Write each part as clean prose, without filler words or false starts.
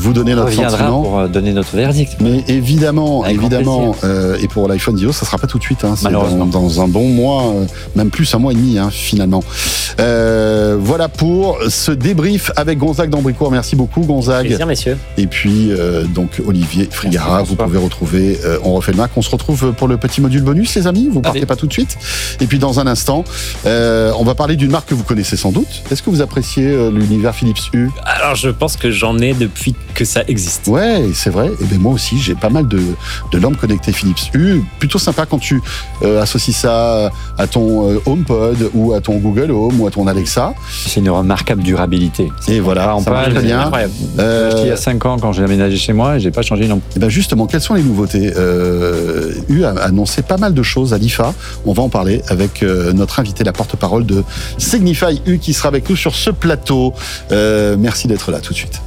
vous donner notre sentiment. Pour donner notre verdict. Mais évidemment, et pour l'iPhone 10, ça sera pas tout de suite. C'est dans un bon mois, même plus un mois et demi finalement. Voilà pour ce débrief avec Gonzague d'Ambricourt. Merci beaucoup Gonzague. Plaisir, messieurs. Et puis donc Olivier Frigara, vous pouvez retrouver On refait le Mac. On se retrouve pour le petit module bonus, les amis. Vous partez pas tout de suite. Et puis dans un instant, on va parler d'une marque que vous connaissez sans doute. Est-ce que vous appréciez l'univers Philips Hue ? Alors je pense que j'en ai depuis que ça existe. Ouais, c'est vrai. Et bien moi aussi, j'ai pas mal de lampes connectées Philips Hue. Plutôt sympa quand tu associes ça à ton HomePod ou à ton Google Home ou à ton Alexa. C'est une remarquable durabilité. Et voilà, ça marche très bien. Incroyable. Il y a 5 ans, quand j'ai aménagé chez moi, j'ai pas changé une lampe. Et ben justement, quelles sont les nouveautés ? Hue a annoncé pas mal de choses à l'IFA. On va en parler avec notre invité, la porte-parole de Signify Hue, qui sera avec nous sur ce plateau. Merci d'être là tout de suite.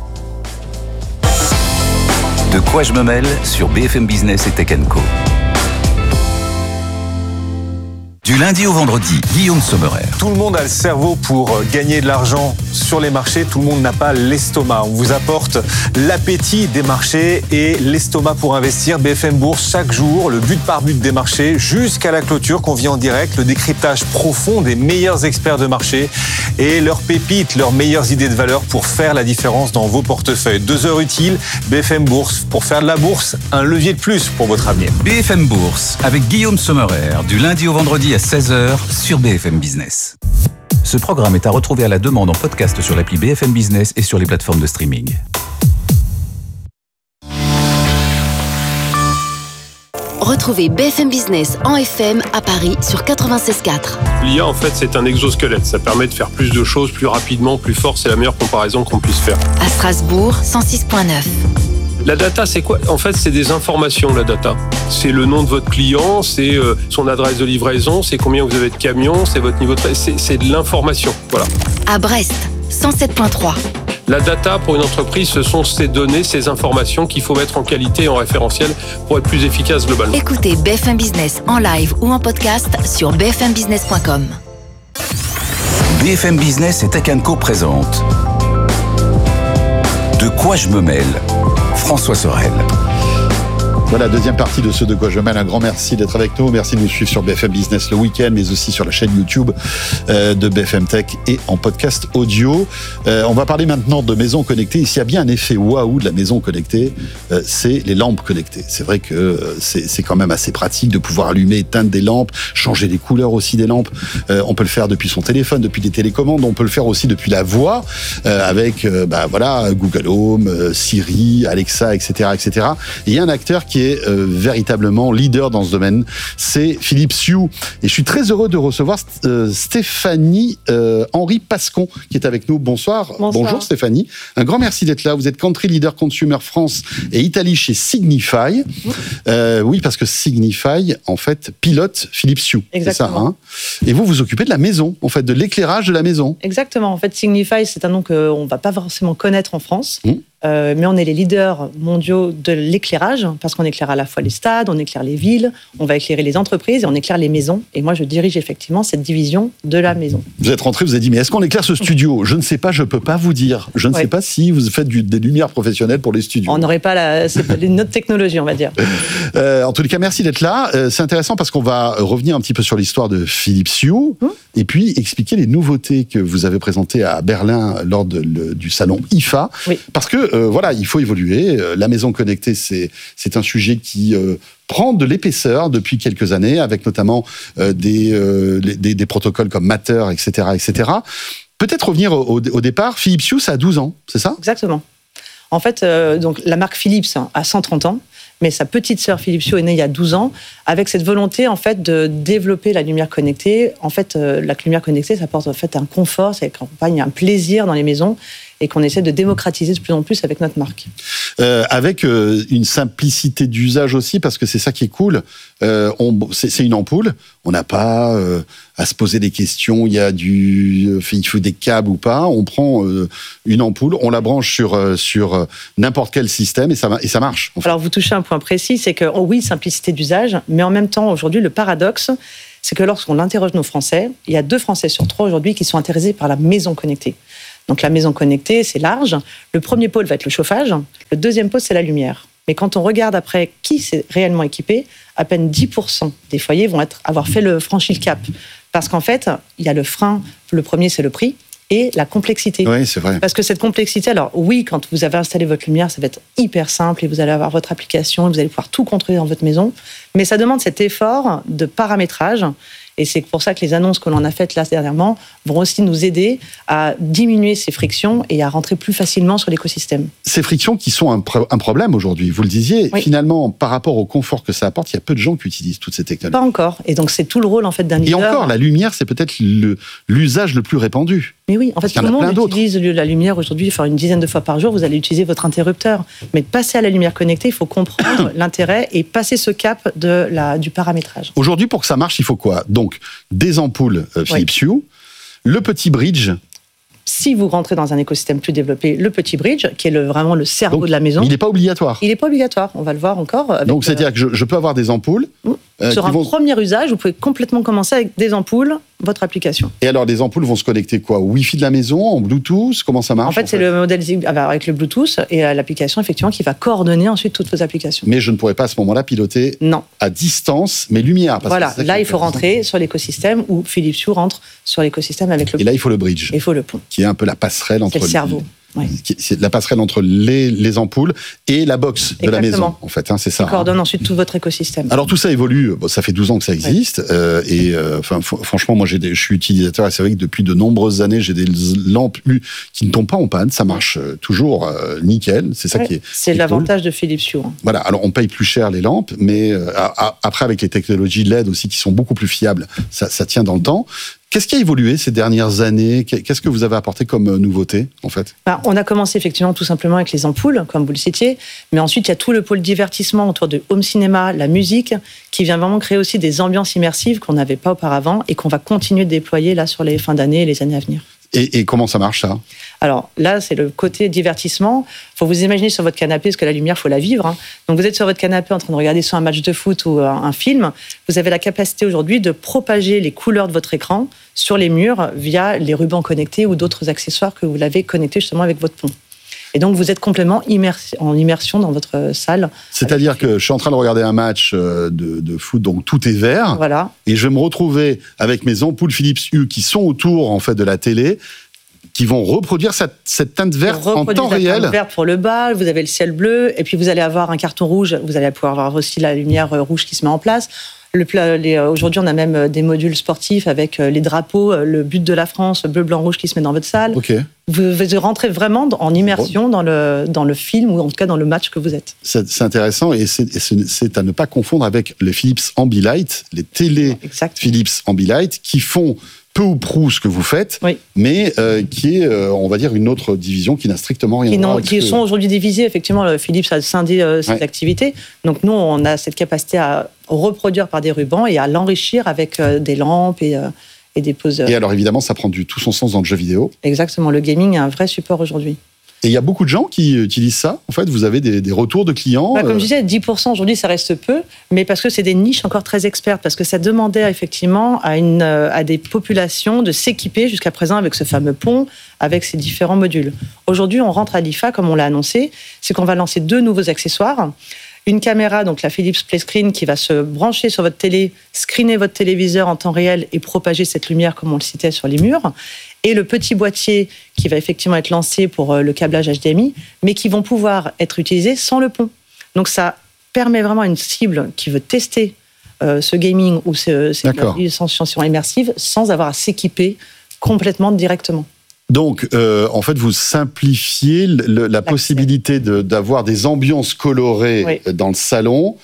De quoi je me mêle sur BFM Business et Tech & Co. Du lundi au vendredi, Guillaume Sommerer. Tout le monde a le cerveau pour gagner de l'argent sur les marchés. Tout le monde n'a pas l'estomac. On vous apporte l'appétit des marchés et l'estomac pour investir. BFM Bourse, chaque jour, le but par but des marchés jusqu'à la clôture qu'on vit en direct. Le décryptage profond des meilleurs experts de marché et leurs pépites, leurs meilleures idées de valeur pour faire la différence dans vos portefeuilles. 2 heures utiles, BFM Bourse. Pour faire de la bourse, un levier de plus pour votre avenir. BFM Bourse avec Guillaume Sommerer, du lundi au vendredi à 16h sur BFM Business. Ce programme est à retrouver à la demande en podcast sur l'appli BFM Business et sur les plateformes de streaming. Retrouvez BFM Business en FM à Paris sur 96.4. L'IA, en fait, c'est un exosquelette. Ça permet de faire plus de choses plus rapidement, plus fort. C'est la meilleure comparaison qu'on puisse faire. À Strasbourg, 106.9. La data, c'est quoi ? En fait, c'est des informations, la data. C'est le nom de votre client, c'est son adresse de livraison, c'est combien vous avez de camions, c'est votre niveau de... C'est de l'information, voilà. À Brest, 107.3. La data, pour une entreprise, ce sont ces données, ces informations qu'il faut mettre en qualité et en référentiel pour être plus efficace globalement. Écoutez BFM Business en live ou en podcast sur bfmbusiness.com. BFM Business et Tech & Co présente De quoi je me mêle ? François Sorel. Voilà, deuxième partie de ce De quoi je mêle. Un grand merci d'être avec nous. Merci de nous suivre sur BFM Business le week-end, mais aussi sur la chaîne YouTube de BFM Tech et en podcast audio. On va parler maintenant de maisons connectées. S'il y a bien un effet waouh de la maison connectée, c'est les lampes connectées. C'est vrai que c'est quand même assez pratique de pouvoir allumer, éteindre des lampes, changer les couleurs aussi des lampes. On peut le faire depuis son téléphone, depuis les télécommandes. On peut le faire aussi depuis la voix avec Google Home, Siri, Alexa, etc., etc. Et il y a un acteur qui est véritablement leader dans ce domaine, c'est Philips Hue. Et je suis très heureux de recevoir Stéphanie Henry Pascon qui est avec nous. Bonsoir. Bonjour Stéphanie. Un grand merci d'être là. Vous êtes Country Leader Consumer France et Italie chez Signify. Oui, parce que Signify, en fait, pilote Philips Hue. Exactement. C'est ça, Et vous équipez de la maison, en fait, de l'éclairage de la maison. Exactement. En fait, Signify, c'est un nom qu'on ne va pas forcément connaître en France. Mais on est les leaders mondiaux de l'éclairage, parce qu'on éclaire à la fois les stades, on éclaire les villes, on va éclairer les entreprises et on éclaire les maisons. Et moi, je dirige effectivement cette division de la maison. Vous êtes rentré, vous avez dit, mais est-ce qu'on éclaire ce studio ? Je ne sais pas, je ne peux pas vous dire. Je ne sais pas si vous faites des lumières professionnelles pour les studios. On n'aurait pas c'est une autre technologie, on va dire. En tous les cas, merci d'être là. C'est intéressant parce qu'on va revenir un petit peu sur l'histoire de Philips Hue et puis expliquer les nouveautés que vous avez présentées à Berlin lors du salon IFA. Oui. Parce que voilà, il faut évoluer. La maison connectée, c'est un sujet qui prend de l'épaisseur depuis quelques années, avec notamment des protocoles comme Matter, etc., etc. Peut-être revenir au départ. Philips Hue, ça a 12 ans, c'est ça ? Exactement. En fait, donc, la marque Philips a 130 ans. Mais sa petite sœur Philips Hue est née il y a 12 ans, avec cette volonté en fait de développer la lumière connectée. En fait, la lumière connectée, ça apporte en fait un confort, ça accompagne un plaisir dans les maisons, et qu'on essaie de démocratiser de plus en plus avec notre marque. Avec une simplicité d'usage aussi, parce que c'est ça qui est cool. C'est une ampoule, on n'a pas à se poser des questions, il faut des câbles ou pas. On prend une ampoule, on la branche sur n'importe quel système et ça marche. En fait. Alors vous touchez un point précis, c'est que oui, simplicité d'usage, mais en même temps aujourd'hui le paradoxe, c'est que lorsqu'on interroge nos Français, il y a 2 Français sur 3 aujourd'hui qui sont intéressés par la maison connectée. Donc la maison connectée, c'est large. Le premier pôle va être le chauffage. Le deuxième pôle, c'est la lumière. Mais quand on regarde après qui s'est réellement équipé, à peine 10% des foyers vont avoir franchi le cap. Parce qu'en fait, il y a le frein. Le premier, c'est le prix. Et la complexité. Oui, c'est vrai. Parce que cette complexité, alors oui, quand vous avez installé votre lumière, ça va être hyper simple et vous allez avoir votre application, vous allez pouvoir tout contrôler dans votre maison. Mais ça demande cet effort de paramétrage. Et c'est pour ça que les annonces que l'on a faites là dernièrement vont aussi nous aider à diminuer ces frictions et à rentrer plus facilement sur l'écosystème. Ces frictions qui sont un problème aujourd'hui, vous le disiez, oui. Finalement, par rapport au confort que ça apporte, il y a peu de gens qui utilisent toutes ces technologies. Pas encore. Et donc c'est tout le rôle en fait d'un leader. Et encore, la lumière, c'est peut-être l'usage le plus répandu. Mais oui, en fait, tout le monde utilise la lumière aujourd'hui, faire une dizaine de fois par jour, vous allez utiliser votre interrupteur. Mais de passer à la lumière connectée, il faut comprendre l'intérêt et passer ce cap du paramétrage. Aujourd'hui, pour que ça marche, il faut quoi ? Donc, des ampoules Philips Hue, le petit bridge. Si vous rentrez dans un écosystème plus développé, le petit bridge, qui est vraiment le cerveau de la maison. Il n'est pas obligatoire. Il n'est pas obligatoire, on va le voir encore. Donc, c'est-à-dire que je peux avoir des ampoules. Sur un premier usage, vous pouvez complètement commencer avec des ampoules, votre application. Et alors, les ampoules vont se connecter quoi ? Au Wi-Fi de la maison, en Bluetooth ? Comment ça marche ? En fait, c'est le modèle avec le Bluetooth et l'application, effectivement, qui va coordonner ensuite toutes vos applications. Mais je ne pourrais pas à ce moment-là piloter à distance mes lumières. Voilà, là, il faut rentrer sur l'écosystème où Philips Hue rentre sur l'écosystème avec le pont. Et là, il faut le bridge. Il faut le pont. Qui est un peu la passerelle entre... C'est le cerveau. Oui. C'est la passerelle entre les ampoules et la box de la maison, en fait. C'est ça. Qui coordonne ensuite tout votre écosystème. Alors tout ça évolue. Bon, ça fait 12 ans que ça existe. Oui. Franchement, moi, je suis utilisateur et c'est vrai que depuis de nombreuses années, j'ai des lampes qui ne tombent pas en panne. Ça marche toujours nickel. C'est ça qui est. C'est l'avantage de Philips Hue. Voilà. Alors on paye plus cher les lampes, mais après avec les technologies LED aussi qui sont beaucoup plus fiables, ça tient dans le temps. Qu'est-ce qui a évolué ces dernières années ? Qu'est-ce que vous avez apporté comme nouveauté, en fait ? On a commencé effectivement tout simplement avec les ampoules, comme vous le citiez, mais ensuite il y a tout le pôle divertissement autour de home cinéma, la musique, qui vient vraiment créer aussi des ambiances immersives qu'on n'avait pas auparavant et qu'on va continuer de déployer là sur les fins d'année et les années à venir. Et comment ça marche, ça ? Alors là, c'est le côté divertissement. Il faut vous imaginer sur votre canapé, parce que la lumière, il faut la vivre. Donc vous êtes sur votre canapé en train de regarder soit un match de foot ou un film. Vous avez la capacité aujourd'hui de propager les couleurs de votre écran sur les murs via les rubans connectés ou d'autres accessoires que vous l'avez connectés justement avec votre pont. Et donc, vous êtes complètement en immersion dans votre salle. C'est-à-dire que je suis en train de regarder un match de foot, donc tout est vert. Voilà. Et je vais me retrouver avec mes ampoules Philips Hue qui sont autour, en fait, de la télé, qui vont reproduire cette teinte verte en temps réel. Teinte verte pour le bas, vous avez le ciel bleu, et puis vous allez avoir un carton rouge, vous allez pouvoir avoir aussi la lumière rouge qui se met en place. Aujourd'hui, on a même des modules sportifs avec les drapeaux, le but de la France, bleu, blanc, rouge qui se met dans votre salle. Okay. Vous rentrez vraiment en immersion dans le film, ou en tout cas dans le match que vous êtes. C'est intéressant, et c'est à ne pas confondre avec les Philips Ambilight, les télé Philips Ambilight, qui font peu ou prou ce que vous faites, oui. Mais qui est, on va dire, une autre division qui n'a strictement rien à voir avec qui sont aujourd'hui divisées. Effectivement, Philips a scindé ses activités. Donc nous, on a cette capacité à reproduire par des rubans et à l'enrichir avec des lampes et des poses. Et alors évidemment, ça prend tout son sens dans le jeu vidéo. Exactement, le gaming est un vrai support aujourd'hui. Et il y a beaucoup de gens qui utilisent ça. En fait, vous avez des retours de clients. Comme je disais, 10% aujourd'hui, ça reste peu, mais parce que c'est des niches encore très expertes, parce que ça demandait effectivement à des populations de s'équiper jusqu'à présent avec ce fameux pont, avec ces différents modules. Aujourd'hui, on rentre à l'IFA, comme on l'a annoncé, c'est qu'on va lancer 2 nouveaux accessoires. Une caméra, donc la Philips PlayScreen, qui va se brancher sur votre télé, screener votre téléviseur en temps réel et propager cette lumière, comme on le citait, sur les murs. Et le petit boîtier qui va effectivement être lancé pour le câblage HDMI, mais qui vont pouvoir être utilisés sans le pont. Donc ça permet vraiment à une cible qui veut tester ce gaming ou ces sensations immersives sans avoir à s'équiper complètement directement. Donc, en fait, vous simplifiez la possibilité d'avoir des ambiances colorées dans le salon.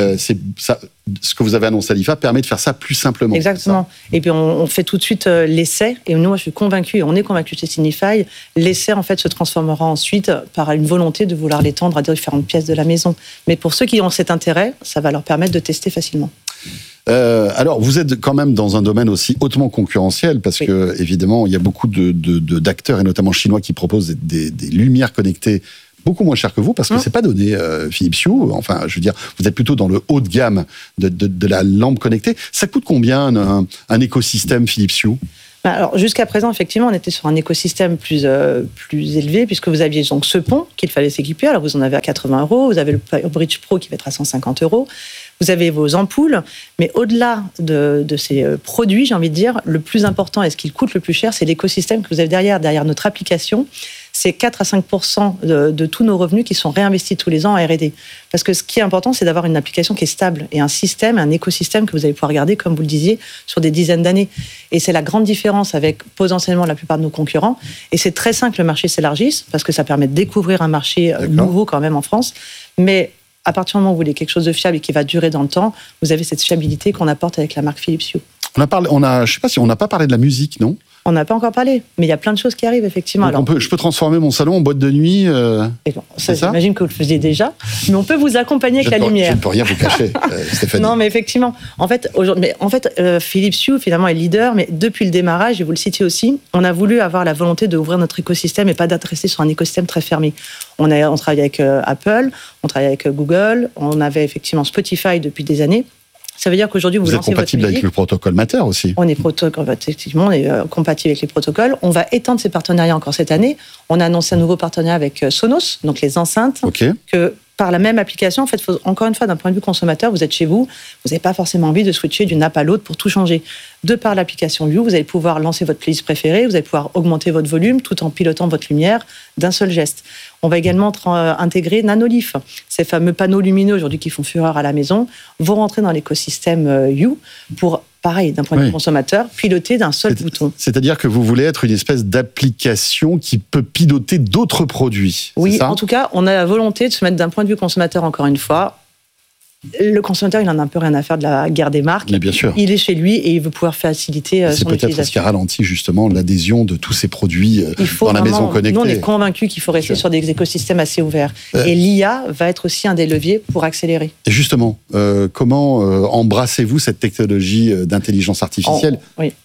Ce que vous avez annoncé à l'IFA permet de faire ça plus simplement. Exactement. Et puis on fait tout de suite l'essai. Et nous, moi, je suis convaincue, et on est convaincus chez Signify, l'essai en fait se transformera ensuite par une volonté de vouloir l'étendre à différentes pièces de la maison. Mais pour ceux qui ont cet intérêt, ça va leur permettre de tester facilement. Alors, vous êtes quand même dans un domaine aussi hautement concurrentiel parce que, évidemment, il y a beaucoup d'acteurs, et notamment chinois, qui proposent des lumières connectées beaucoup moins chères que vous, parce que c'est pas donné Philips Hue. Enfin, je veux dire, vous êtes plutôt dans le haut de gamme de la lampe connectée. Ça coûte combien un écosystème Philips Hue ? Alors, jusqu'à présent, effectivement, on était sur un écosystème plus élevé, puisque vous aviez donc ce pont qu'il fallait s'équiper. Alors, vous en avez à 80 €, vous avez le Bridge Pro qui va être à 150 €, vous avez vos ampoules, mais au-delà de ces produits, j'ai envie de dire, le plus important et ce qui coûte le plus cher, c'est l'écosystème que vous avez derrière notre application. C'est 4 à 5% de tous nos revenus qui sont réinvestis tous les ans en R&D. Parce que ce qui est important, c'est d'avoir une application qui est stable et un système, un écosystème que vous allez pouvoir garder, comme vous le disiez, sur des dizaines d'années. Et c'est la grande différence avec potentiellement la plupart de nos concurrents. Et c'est très simple que le marché s'élargisse, parce que ça permet de découvrir un marché nouveau quand même en France. Mais à partir du moment où vous voulez quelque chose de fiable et qui va durer dans le temps, vous avez cette fiabilité qu'on apporte avec la marque Philips Hue. Je sais pas si on n'a pas parlé de la musique, non ? On n'a pas encore parlé, mais il y a plein de choses qui arrivent, effectivement. Donc je peux transformer mon salon en boîte de nuit ça, j'imagine que vous le faisiez déjà, mais on peut vous accompagner avec la lumière. Je ne peux rien vous cacher, Stéphanie. Non, mais effectivement, en fait, Philips Hue, finalement, est leader, mais depuis le démarrage, et vous le citiez aussi, on a voulu avoir la volonté d'ouvrir notre écosystème et pas d'adresser sur un écosystème très fermé. On travaille avec Apple, on travaille avec Google, on avait effectivement Spotify depuis des années. Ça veut dire qu'aujourd'hui, vous êtes compatible avec le protocole Matter aussi. On est compatible avec les protocoles. On va étendre ces partenariats encore cette année. On a annoncé un nouveau partenariat avec Sonos, donc les enceintes, que par la même application, en fait, encore une fois, d'un point de vue consommateur, vous êtes chez vous, vous n'avez pas forcément envie de switcher d'une app à l'autre pour tout changer. De par l'application Hue, vous allez pouvoir lancer votre playlist préférée, vous allez pouvoir augmenter votre volume tout en pilotant votre lumière d'un seul geste. On va également intégrer Nanolith. Ces fameux panneaux lumineux aujourd'hui qui font fureur à la maison vont rentrer dans l'écosystème Hue pour, pareil, d'un point de vue consommateur, piloter d'un seul bouton. C'est-à-dire que vous voulez être une espèce d'application qui peut piloter d'autres produits. Oui, c'est ça ? En tout cas, on a la volonté de se mettre d'un point de vue consommateur, encore une fois. Le consommateur, il en a un peu rien à faire de la guerre des marques. Mais bien sûr. Il est chez lui et il veut pouvoir faciliter son utilisation. C'est peut-être ce qui ralentit justement l'adhésion de tous ces produits dans la maison connectée. Nous, on est convaincus qu'il faut rester sur des écosystèmes assez ouverts. Et l'IA va être aussi un des leviers pour accélérer. Et justement, comment embrassez-vous cette technologie d'intelligence artificielle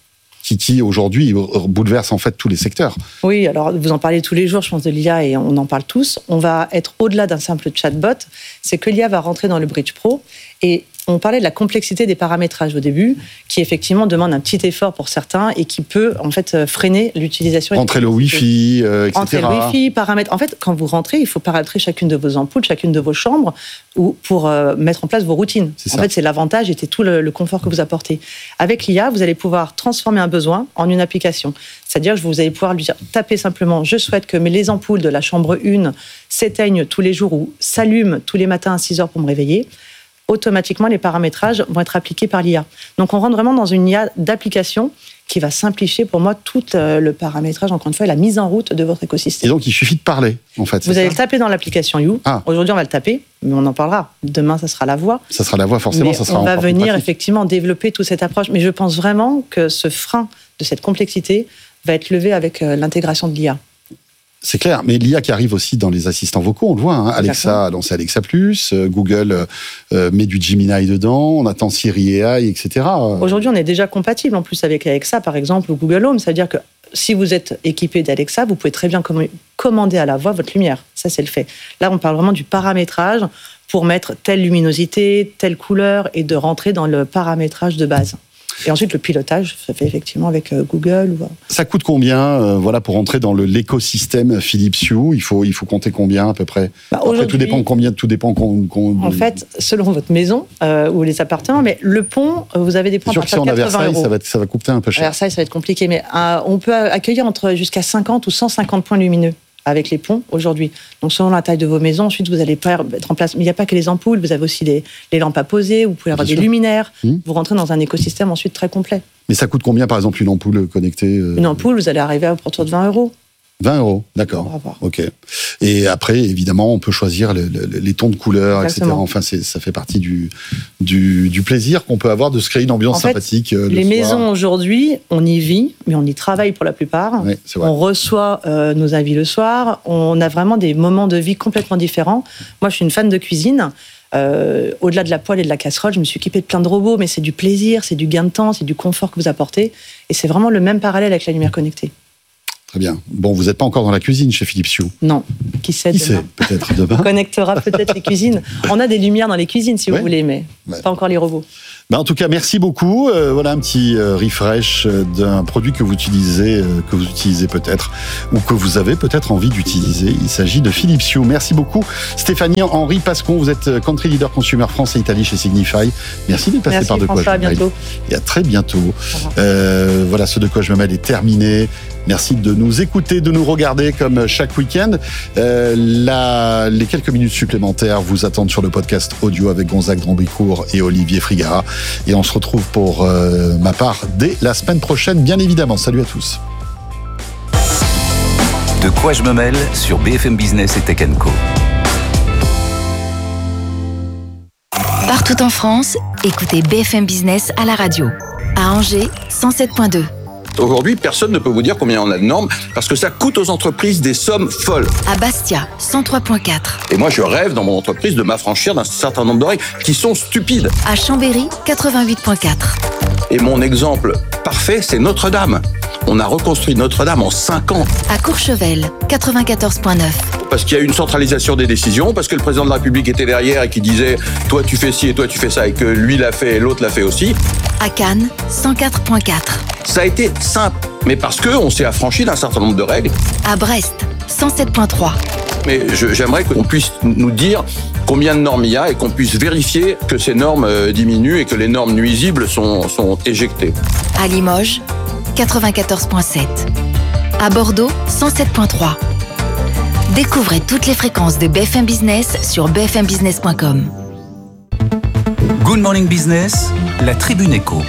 qui aujourd'hui bouleverse en fait tous les secteurs? Oui, alors vous en parlez tous les jours, je pense, de l'IA, et on en parle tous. On va être au-delà d'un simple chatbot, c'est que l'IA va rentrer dans le Bridge Pro, et on parlait de la complexité des paramétrages au début, qui effectivement demande un petit effort pour certains et qui peut en fait freiner l'utilisation. Rentrer le Wi-Fi, etc. Rentrer le Wi-Fi, paramètres. En fait, quand vous rentrez, il faut paramétrer chacune de vos ampoules, chacune de vos chambres, pour mettre en place vos routines. En fait, c'est l'avantage et c'est tout le confort que vous apportez. Avec l'IA, vous allez pouvoir transformer un besoin en une application. C'est-à-dire que vous allez pouvoir lui dire, tapez simplement, je souhaite que les ampoules de la chambre 1 s'éteignent tous les jours ou s'allument tous les matins à 6 heures pour me réveiller. Automatiquement, les paramétrages vont être appliqués par l'IA. Donc, on rentre vraiment dans une IA d'application qui va simplifier pour moi tout le paramétrage, encore une fois, et la mise en route de votre écosystème. Et donc, il suffit de parler, en fait. Vous allez le taper dans l'application Hue. Aujourd'hui, on va le taper, mais on en parlera. Demain, ça sera la voix. Ça sera la voix, forcément, ça sera on va venir pratique. effectivement développer toute cette approche. Mais je pense vraiment que ce frein de cette complexité va être levé avec l'intégration de l'IA. C'est clair, mais l'IA qui arrive aussi dans les assistants vocaux, on le voit. Alexa a lancé Alexa+, Google met du Gemini dedans, on attend Siri AI, etc. Aujourd'hui, on est déjà compatible en plus avec Alexa, par exemple, ou Google Home. C'est-à-dire que si vous êtes équipé d'Alexa, vous pouvez très bien commander à la voix votre lumière. Ça, c'est le fait. Là, on parle vraiment du paramétrage pour mettre telle luminosité, telle couleur, et de rentrer dans le paramétrage de base. Et ensuite, le pilotage se fait effectivement avec Google. Ça coûte combien pour entrer dans l'écosystème Philips Hue? Il faut compter combien à peu près? Après, tout dépend combien, En fait, selon votre maison ou les appartements, mais le pont, vous avez des points à partir de 80 €. Ça va coûter un peu cher. À Versailles, ça va être compliqué, mais on peut accueillir jusqu'à 50 ou 150 points lumineux avec les ponts aujourd'hui. Donc selon la taille de vos maisons, ensuite vous allez mettre en place. Mais il n'y a pas que les ampoules, vous avez aussi les lampes à poser, vous pouvez avoir des luminaires. Vous rentrez dans un écosystème ensuite très complet. Mais ça coûte combien, par exemple, une ampoule connectée Une ampoule, vous allez arriver à autour de 20 €. 20 €, d'accord. Ok. Et après, évidemment, on peut choisir les tons de couleurs, Exactement. etc. Enfin, ça fait partie du plaisir qu'on peut avoir de se créer une ambiance sympathique. Les maisons aujourd'hui, on y vit, mais on y travaille pour la plupart. Oui, c'est vrai. On reçoit nos avis le soir. On a vraiment des moments de vie complètement différents. Moi, je suis une fan de cuisine. Au-delà de la poêle et de la casserole, je me suis équipée de plein de robots, mais c'est du plaisir, c'est du gain de temps, c'est du confort que vous apportez. Et c'est vraiment le même parallèle avec la lumière connectée. Très bien. Bon, vous n'êtes pas encore dans la cuisine chez Philips Hue. Non. Qui sait, peut-être demain. On connectera peut-être les cuisines. On a des lumières dans les cuisines, si vous voulez, mais pas encore les robots. En tout cas, merci beaucoup. Voilà un petit refresh d'un produit que vous utilisez peut-être, ou que vous avez peut-être envie d'utiliser. Il s'agit de Philips Hue. Merci beaucoup, Stéphanie Henri Pascon. Vous êtes Country Leader Consumer France et Italie chez Signify. Merci d'être passé par De quoi je me mêle. Et à très bientôt. Voilà, ce De quoi je me mêle est terminé. Merci de nous écouter, de nous regarder comme chaque week-end. Les quelques minutes supplémentaires vous attendent sur le podcast audio avec Gonzague Drambicourt et Olivier Frigara. Et on se retrouve pour ma part dès la semaine prochaine, bien évidemment. Salut à tous. De quoi je me mêle sur BFM Business et Tech & Co. Partout en France, écoutez BFM Business à la radio. À Angers, 107.2. Aujourd'hui, personne ne peut vous dire combien on a de normes parce que ça coûte aux entreprises des sommes folles. À Bastia, 103.4. Et moi, je rêve dans mon entreprise de m'affranchir d'un certain nombre de règles qui sont stupides. À Chambéry, 88.4. Et mon exemple parfait, c'est Notre-Dame. On a reconstruit Notre-Dame en 5 ans. À Courchevel, 94.9. Parce qu'il y a eu une centralisation des décisions, parce que le président de la République était derrière et qui disait « toi tu fais ci et toi tu fais ça » et que lui l'a fait et l'autre l'a fait aussi. À Cannes, 104.4. Ça a été simple, mais parce qu'on s'est affranchi d'un certain nombre de règles. À Brest, 107.3. Mais j'aimerais qu'on puisse nous dire combien de normes il y a et qu'on puisse vérifier que ces normes diminuent et que les normes nuisibles sont éjectées. À Limoges, 94.7. À Bordeaux, 107.3. Découvrez toutes les fréquences de BFM Business sur bfmbusiness.com. Good Morning Business, la Tribune Éco.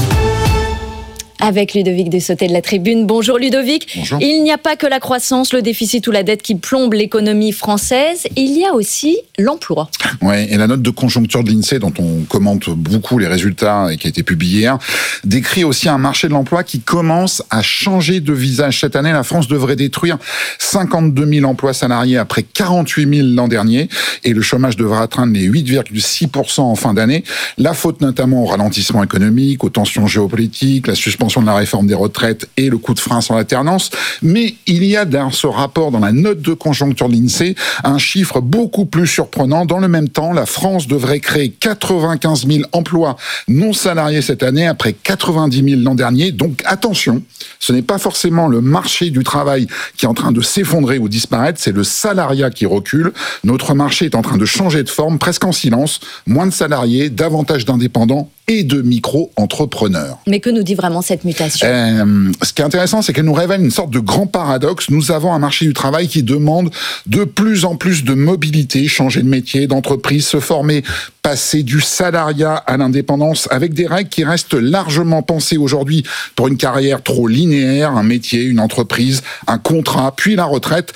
Avec Ludovic Dessautet de la Tribune. Bonjour Ludovic. Bonjour. Il n'y a pas que la croissance, le déficit ou la dette qui plombe l'économie française. Il y a aussi l'emploi. Oui, et la note de conjoncture de l'INSEE, dont on commente beaucoup les résultats et qui a été publiée hier, décrit aussi un marché de l'emploi qui commence à changer de visage. Cette année, la France devrait détruire 52 000 emplois salariés après 48 000 l'an dernier, et le chômage devrait atteindre les 8,6% en fin d'année. La faute notamment au ralentissement économique, aux tensions géopolitiques, la suspension de la réforme des retraites et le coup de frein sur l'alternance. Mais il y a dans ce rapport, dans la note de conjoncture de l'INSEE, un chiffre beaucoup plus surprenant. Dans le même temps, la France devrait créer 95 000 emplois non salariés cette année après 90 000 l'an dernier. Donc attention, ce n'est pas forcément le marché du travail qui est en train de s'effondrer ou disparaître, c'est le salariat qui recule. Notre marché est en train de changer de forme, presque en silence. Moins de salariés, davantage d'indépendants et de micro-entrepreneurs. Mais que nous dit vraiment cette mutation ? Ce qui est intéressant, c'est qu'elle nous révèle une sorte de grand paradoxe. Nous avons un marché du travail qui demande de plus en plus de mobilité, changer de métier, d'entreprise, se former, passer du salariat à l'indépendance avec des règles qui restent largement pensées aujourd'hui pour une carrière trop linéaire, un métier, une entreprise, un contrat, puis la retraite.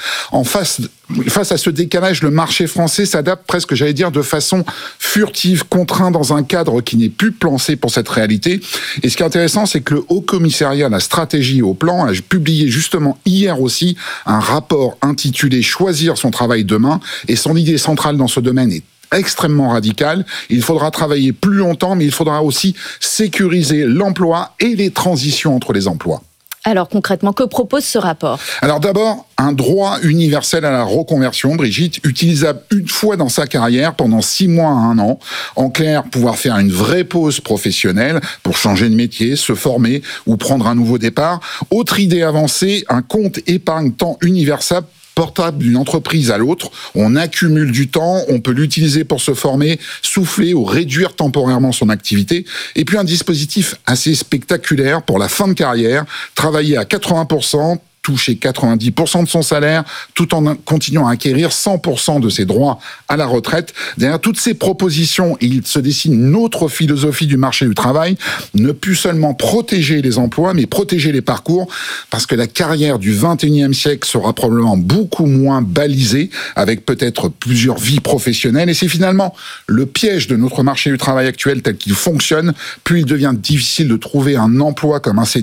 Face à ce décalage, le marché français s'adapte presque, j'allais dire, de façon furtive, contraint dans un cadre qui n'est plus pensé pour cette réalité. Et ce qui est intéressant, c'est que le Haut Commissariat à la stratégie et au plan a publié justement hier aussi un rapport intitulé « Choisir son travail demain ». Et son idée centrale dans ce domaine est extrêmement radicale. Il faudra travailler plus longtemps, mais il faudra aussi sécuriser l'emploi et les transitions entre les emplois. Alors concrètement, que propose ce rapport ? Alors d'abord, un droit universel à la reconversion, Brigitte, utilisable une fois dans sa carrière pendant 6 mois à 1 an. En clair, pouvoir faire une vraie pause professionnelle pour changer de métier, se former ou prendre un nouveau départ. Autre idée avancée, un compte épargne-temps universel portable d'une entreprise à l'autre. On accumule du temps, on peut l'utiliser pour se former, souffler ou réduire temporairement son activité. Et puis un dispositif assez spectaculaire pour la fin de carrière, travailler à 80%, toucher 90% de son salaire, tout en continuant à acquérir 100% de ses droits à la retraite. Derrière toutes ces propositions, il se dessine une autre philosophie du marché du travail, ne plus seulement protéger les emplois, mais protéger les parcours, parce que la carrière du 21e siècle sera probablement beaucoup moins balisée, avec peut-être plusieurs vies professionnelles, et c'est finalement le piège de notre marché du travail actuel tel qu'il fonctionne. Plus il devient difficile de trouver un emploi comme un